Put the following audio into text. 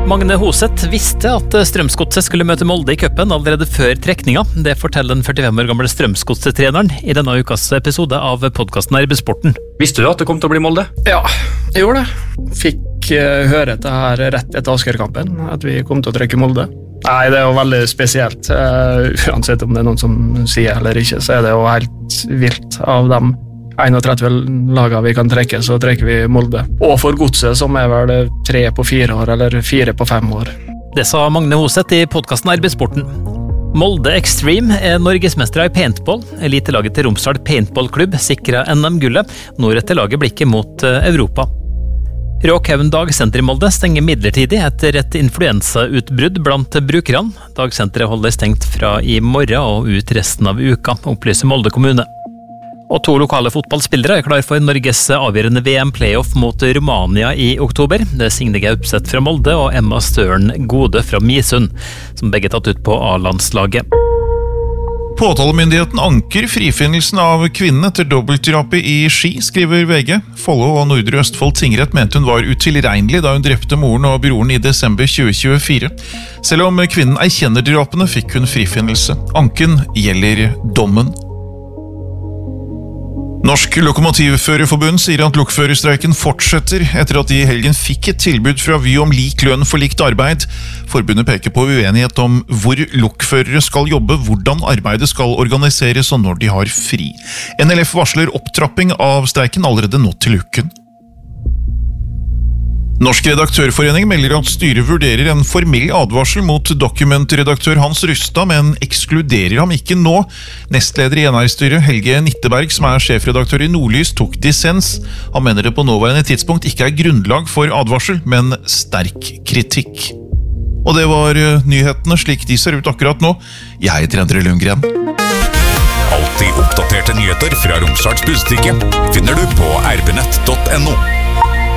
Magne Hoseth visste at Strømsgodset skulle møte Molde i cupen allerede før trekninga. Det forteller den 45 år gamle Strømsgodset-treneren i denne ukas episode av podcasten RB-sporten. Visste du at det kom til å bli Molde? Ja, jeg gjorde det. Fikk høre dette her rett etter Asker-kampen, at vi kom til å trekke Molde. Nei, det er jo veldig spesielt. Uansett om det er noen som sier eller ikke, så er det jo helt vilt av dem. 31 lager vi kan trekke, så trekker vi Molde. Og for Godset, som er vel 3 på 4 år, eller 4 på 5 år. Det sa Magne Hoseth i podcasten RB-sporten. Molde Extreme er norgesmestere i paintball. Elitelaget til Romsdal Paintballklubb sikret NM-gullet. Nå retter laget blikket mot Europa. Råkhaugen dagsenter i Molde stenger midlertidig etter et influensautbrudd blant brukerne. Dagsenteret holder stengt fra i morgen og ut resten av uka, opplyser Molde kommune. Og 2 lokale fotballspillere er klar for Norges avgjørende VM-playoff mot Romania i oktober. Det er Signe Gaupseth fra Molde og Emma Støren Gode fra Misund, som begge er tatt ut på A-landslaget. Påtalemyndigheten anker frifinnelsen av kvinnen etter dobbeltdrapet i Ski, skriver VG. Follo og Nordre Østfold tingrett mente hun var utilregnelig da hun drepte moren og broren i desember 2024. Selv om kvinnen erkjenner drapene, fikk hun frifinnelse. Anken gjelder dommen. Norsk Lokomotivførerforbund sier at lokførerstreiken fortsetter etter at de i helgen fikk et tilbud fra Vy om lik lønn for likt arbeid. Forbundet peker på uenighet om hvor lokførere skal jobbe, hvordan arbeidet skal organiseres og når de har fri. NLF varsler opptrapping av streiken allerede nå til uken. Norsk redaktørforening melder at styret vurderer en formell advarsel mot dokumentredaktør Hans Rustad, men ekskluderer ham ikke nå. Nestleder i NR-styret, Helge Nitteberg, som er sjefredaktør i Nordlys, tok dissens. Han mener det på nåværende tidspunkt ikke er grunnlag for advarsel, men sterk kritikk. Og det var nyhetene slik de ser ut akkurat nå. Jeg heter Endre Lundgren. Alltid oppdaterte nyheter fra Romsdals Budstikke finner du på rbnett.no.